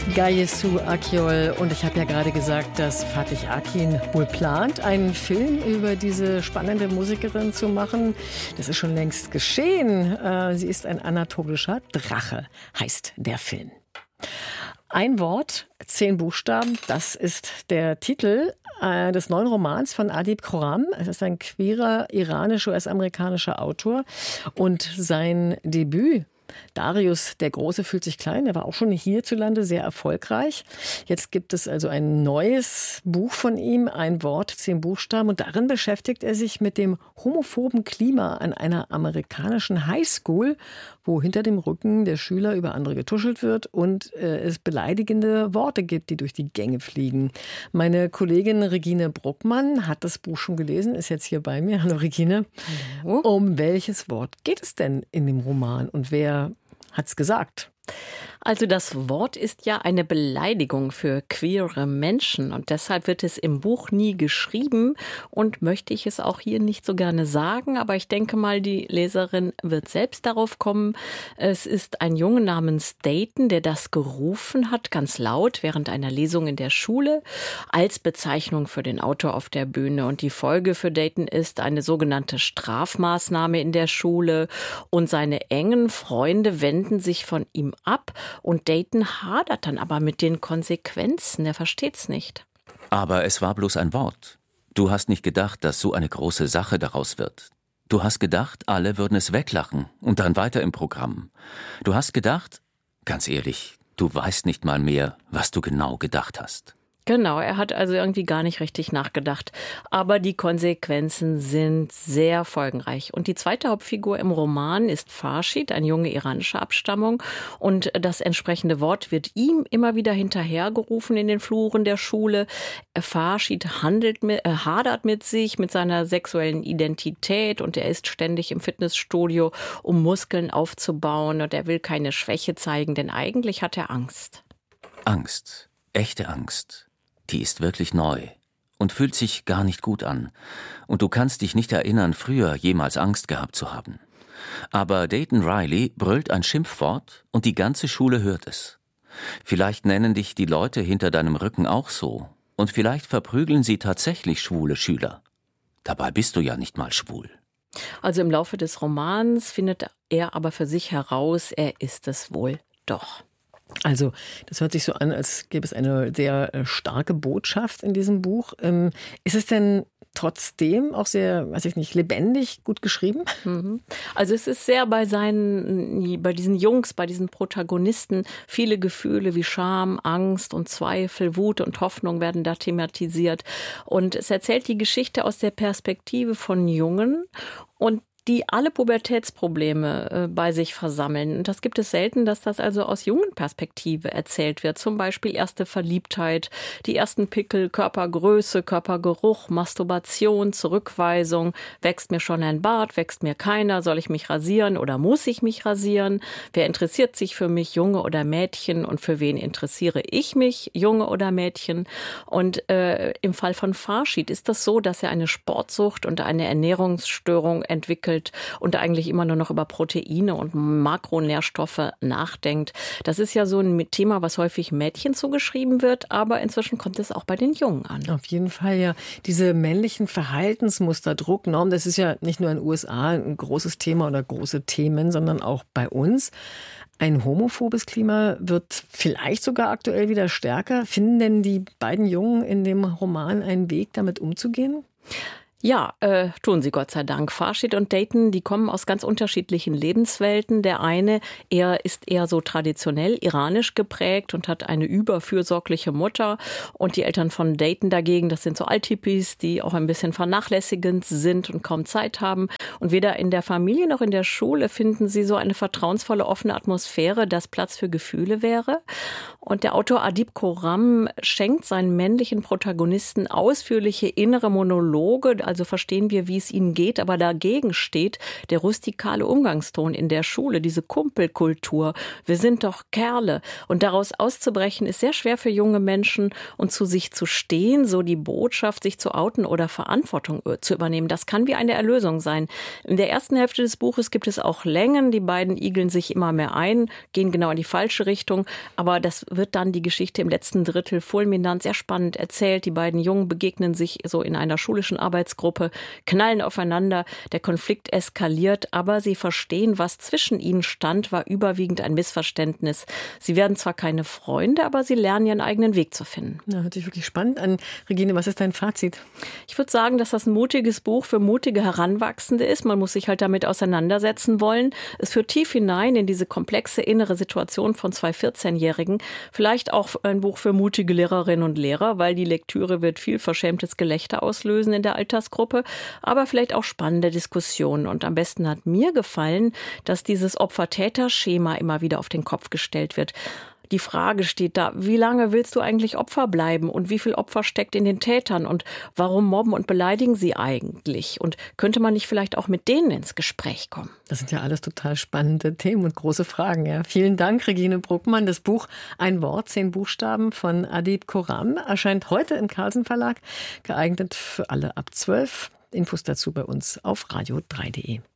Gayesu Akyol, und ich habe ja gerade gesagt, dass Fatih Akin wohl plant, einen Film über diese spannende Musikerin zu machen. Das ist schon längst geschehen. Sie ist ein anatolischer Drache, heißt der Film. Ein Wort, 10 Buchstaben, das ist der Titel des neuen Romans von Adib Khorram. Es ist ein queerer iranisch-US-amerikanischer Autor und sein Debüt, Darius der Große fühlt sich klein, der war auch schon hierzulande sehr erfolgreich. Jetzt gibt es also ein neues Buch von ihm, ein Wort, 10 Buchstaben, und darin beschäftigt er sich mit dem homophoben Klima an einer amerikanischen Highschool, wo hinter dem Rücken der Schüler über andere getuschelt wird und es beleidigende Worte gibt, die durch die Gänge fliegen. Meine Kollegin Regine Bruckmann hat das Buch schon gelesen, ist jetzt hier bei mir. Hallo Regine. Hallo. Um welches Wort geht es denn in dem Roman und wer hat's gesagt? Also das Wort ist ja eine Beleidigung für queere Menschen und deshalb wird es im Buch nie geschrieben und möchte ich es auch hier nicht so gerne sagen, aber ich denke mal, die Leserin wird selbst darauf kommen. Es ist ein Junge namens Dayton, der das gerufen hat, ganz laut, während einer Lesung in der Schule, als Bezeichnung für den Autor auf der Bühne. Und die Folge für Dayton ist eine sogenannte Strafmaßnahme in der Schule und seine engen Freunde wenden sich von ihm ab. Und Dayton hadert dann aber mit den Konsequenzen. Er versteht's nicht. Aber es war bloß ein Wort. Du hast nicht gedacht, dass so eine große Sache daraus wird. Du hast gedacht, alle würden es weglachen und dann weiter im Programm. Du hast gedacht, ganz ehrlich, du weißt nicht mal mehr, was du genau gedacht hast. Genau, er hat also irgendwie gar nicht richtig nachgedacht. Aber die Konsequenzen sind sehr folgenreich. Und die zweite Hauptfigur im Roman ist Farshid, ein Junge iranischer Abstammung. Und das entsprechende Wort wird ihm immer wieder hinterhergerufen in den Fluren der Schule. Farshid hadert mit sich, mit seiner sexuellen Identität. Und er ist ständig im Fitnessstudio, um Muskeln aufzubauen. Und er will keine Schwäche zeigen, denn eigentlich hat er Angst. Angst, echte Angst. Die ist wirklich neu und fühlt sich gar nicht gut an. Und du kannst dich nicht erinnern, früher jemals Angst gehabt zu haben. Aber Dayton Riley brüllt ein Schimpfwort und die ganze Schule hört es. Vielleicht nennen dich die Leute hinter deinem Rücken auch so. Und vielleicht verprügeln sie tatsächlich schwule Schüler. Dabei bist du ja nicht mal schwul. Also im Laufe des Romans findet er aber für sich heraus, er ist es wohl doch. Also das hört sich so an, als gäbe es eine sehr starke Botschaft in diesem Buch. Ist es denn trotzdem auch sehr, weiß ich nicht, lebendig gut geschrieben? Also es ist sehr bei diesen Jungs, bei diesen Protagonisten, viele Gefühle wie Scham, Angst und Zweifel, Wut und Hoffnung werden da thematisiert. Und es erzählt die Geschichte aus der Perspektive von Jungen und die alle Pubertätsprobleme bei sich versammeln. Und das gibt es selten, dass das also aus jungen Perspektive erzählt wird. Zum Beispiel erste Verliebtheit, die ersten Pickel, Körpergröße, Körpergeruch, Masturbation, Zurückweisung. Wächst mir schon ein Bart, wächst mir keiner? Soll ich mich rasieren oder muss ich mich rasieren? Wer interessiert sich für mich, Junge oder Mädchen? Und für wen interessiere ich mich, Junge oder Mädchen? Und im Fall von Farshid ist das so, dass er eine Sportsucht und eine Ernährungsstörung entwickelt und eigentlich immer nur noch über Proteine und Makronährstoffe nachdenkt. Das ist ja so ein Thema, was häufig Mädchen zugeschrieben wird, aber inzwischen kommt es auch bei den Jungen an. Auf jeden Fall, ja. Diese männlichen Verhaltensmuster, Druck, Norm, das ist ja nicht nur in den USA ein großes Thema oder große Themen, sondern auch bei uns. Ein homophobes Klima wird vielleicht sogar aktuell wieder stärker. Finden denn die beiden Jungen in dem Roman einen Weg, damit umzugehen? Ja, tun sie Gott sei Dank. Farshid und Dayton, die kommen aus ganz unterschiedlichen Lebenswelten. Der eine, er ist eher so traditionell iranisch geprägt und hat eine überfürsorgliche Mutter. Und die Eltern von Dayton dagegen, das sind so Althippies, die auch ein bisschen vernachlässigend sind und kaum Zeit haben. Und weder in der Familie noch in der Schule finden sie so eine vertrauensvolle, offene Atmosphäre, dass Platz für Gefühle wäre. Und der Autor Adib Khorram schenkt seinen männlichen Protagonisten ausführliche innere Monologe, also verstehen wir, wie es ihnen geht, aber dagegen steht der rustikale Umgangston in der Schule, diese Kumpelkultur. Wir sind doch Kerle. Und daraus auszubrechen ist sehr schwer für junge Menschen und zu sich zu stehen, so die Botschaft, sich zu outen oder Verantwortung zu übernehmen. Das kann wie eine Erlösung sein. In der ersten Hälfte des Buches gibt es auch Längen. Die beiden igeln sich immer mehr ein, gehen genau in die falsche Richtung. Aber das wird dann die Geschichte im letzten Drittel fulminant, sehr spannend erzählt. Die beiden Jungen begegnen sich so in einer schulischen Arbeitsgruppe, knallen aufeinander, der Konflikt eskaliert, aber sie verstehen, was zwischen ihnen stand, war überwiegend ein Missverständnis. Sie werden zwar keine Freunde, aber sie lernen ihren eigenen Weg zu finden. Ja, hört sich wirklich spannend an. Regine, was ist dein Fazit? Ich würde sagen, dass das ein mutiges Buch für mutige Heranwachsende ist. Man muss sich halt damit auseinandersetzen wollen. Es führt tief hinein in diese komplexe innere Situation von zwei 14-Jährigen. Vielleicht auch ein Buch für mutige Lehrerinnen und Lehrer, weil die Lektüre wird viel verschämtes Gelächter auslösen in der Altersgruppe, aber vielleicht auch spannende Diskussionen. Und am besten hat mir gefallen, dass dieses Opfer-Täter-Schema immer wieder auf den Kopf gestellt wird. Die Frage steht da, wie lange willst du eigentlich Opfer bleiben und wie viel Opfer steckt in den Tätern und warum mobben und beleidigen sie eigentlich? Und könnte man nicht vielleicht auch mit denen ins Gespräch kommen? Das sind ja alles total spannende Themen und große Fragen. Ja. Vielen Dank, Regine Bruckmann. Das Buch Ein Wort, 10 Buchstaben von Adib Khorram erscheint heute im Carlsen Verlag, geeignet für alle ab 12. Infos dazu bei uns auf radio3.de.